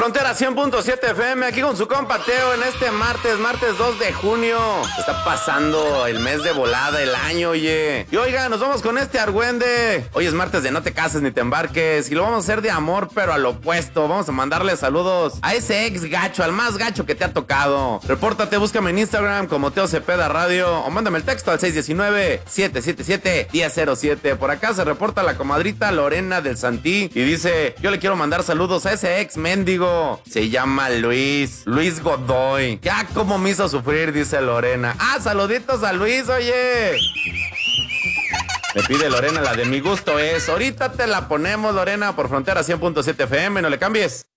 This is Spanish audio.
Frontera 100.7 FM, aquí con su compa Teo en este martes 2 de junio. Está pasando el mes de volada, el año, oye. Y oiga, nos vamos con este argüende. Hoy es martes de no te cases ni te embarques. Y lo vamos a hacer de amor, pero al opuesto. Vamos a mandarle saludos a ese ex gacho, al más gacho que te ha tocado. Repórtate, búscame en Instagram como Teo Cepeda Radio o mándame el texto al 619-777-1007. Por acá se reporta la comadrita Lorena del Santí y dice: yo le quiero mandar saludos a ese ex mendigo. Se llama Luis Godoy. Ya como me hizo sufrir, dice Lorena. Saluditos a Luis, oye. Me pide Lorena, la de mi gusto es. Ahorita te la ponemos, Lorena, por Frontera 100.7 FM, no le cambies.